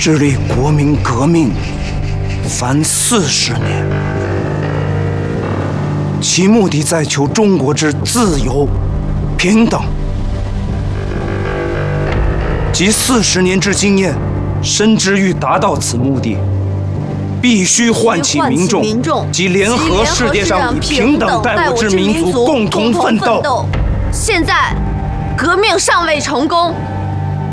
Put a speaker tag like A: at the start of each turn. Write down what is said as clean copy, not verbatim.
A: 致力国民革命凡40年，其目的在求中国之自由、平等。及40年之经验，深知欲达到此目的，必须唤起民众及联合世界上以平等待我之民族共同奋斗。
B: 现在，革命尚未成功，